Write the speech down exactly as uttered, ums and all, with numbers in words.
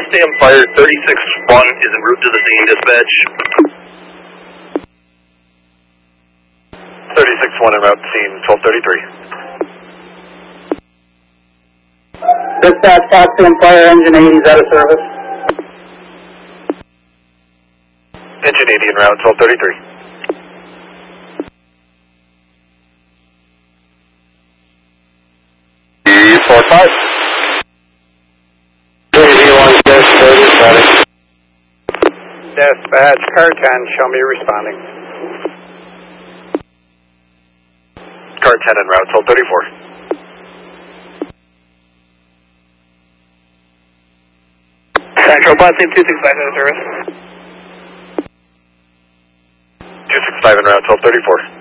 Potsdam Fire thirty-six one is en route to the scene, dispatch. thirty-six one en route to scene, twelve thirty-three. Dispatch, Potsdam Fire, engine eighty is out of service. Engine eighty en route, twelve thirty-three. E four five. Dispatch, car ten, show me responding. Car ten en route, twelve thirty-four. Central, Potsdam two six five out of service. two six five en route, twelve thirty-four.